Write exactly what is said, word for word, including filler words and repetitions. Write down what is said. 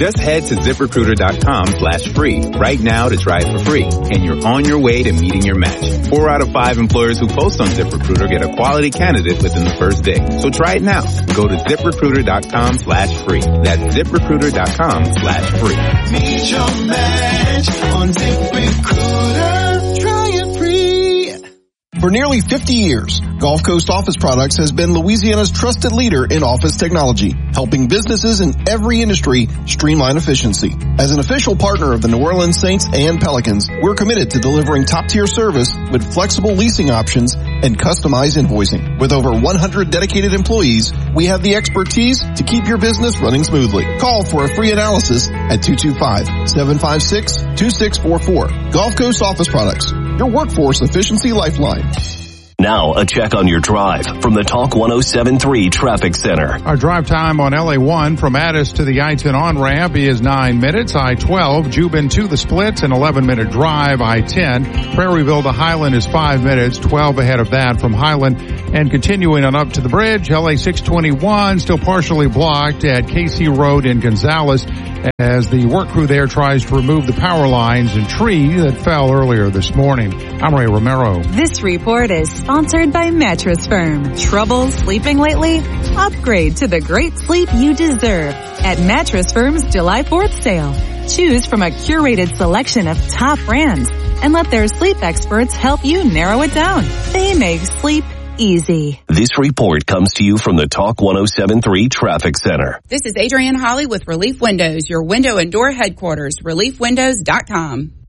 Just head to ZipRecruiter.com slash free right now to try it for free, and you're on your way to meeting your match. Four out of five employers who post on ZipRecruiter get a quality candidate within the first day. So try it now. Go to ZipRecruiter.com slash free. That's ZipRecruiter.com slash free. Meet your match on ZipRecruiter. Try it free. For nearly fifty years, Gulf Coast Office Products has been Louisiana's trusted leader in office technology, helping businesses in every industry streamline efficiency. As an official partner of the New Orleans Saints and Pelicans, we're committed to delivering top-tier service with flexible leasing options and customized invoicing. With over one hundred dedicated employees, we have the expertise to keep your business running smoothly. Call for a free analysis at two two five, seven five six, two six four four. Gulf Coast Office Products, your workforce efficiency lifeline. Now, a check on your drive from the Talk one oh seven point three Traffic Center. Our drive time on L A one from Addis to the I ten on-ramp is nine minutes. I twelve, Jubin to the splits, an eleven-minute drive. I ten, Prairieville to Highland is five minutes, twelve ahead of that from Highland. And continuing on up to the bridge, L A six twenty-one still partially blocked at Casey Road in Gonzales as the work crew there tries to remove the power lines and tree that fell earlier this morning. I'm Ray Romero. This report is sponsored by Mattress Firm. Trouble sleeping lately? Upgrade to the great sleep you deserve at Mattress Firm's July fourth sale. Choose from a curated selection of top brands and let their sleep experts help you narrow it down. They make sleep easy. This report comes to you from the Talk one oh seven point three Traffic Center. This is Adrienne Holly with Relief Windows, your window and door headquarters, relief windows dot com.